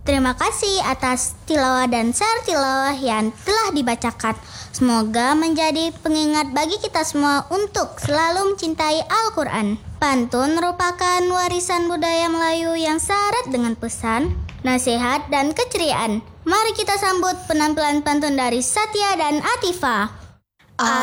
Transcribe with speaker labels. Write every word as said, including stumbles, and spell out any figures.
Speaker 1: Terima kasih atas tilawah dan share tilawah yang telah dibacakan. Semoga menjadi pengingat bagi kita semua untuk selalu mencintai Al-Quran. Pantun merupakan warisan budaya Melayu yang syarat dengan pesan, nasihat, dan keceriaan. Mari kita sambut penampilan pantun dari Satya dan Atifa.